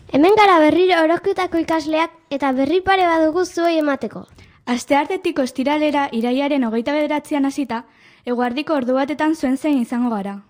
Hemen gara berriro Orozketako ikasleak eta berri pare badugu zuei emateko. Asteartetik ostiralera irailaren 29an hasita, eguerdiko ordu batetan zuen zein izango gara.